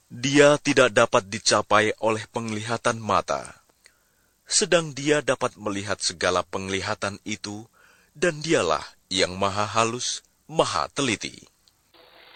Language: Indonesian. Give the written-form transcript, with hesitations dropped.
Dia tidak dapat dicapai oleh penglihatan mata, sedang Dia dapat melihat segala penglihatan itu, dan Dialah yang maha halus, maha teliti.